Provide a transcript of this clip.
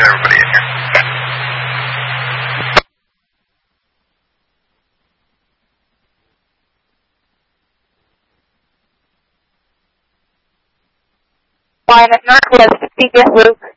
get everybody in here. Line at Northwest, speak with Luke.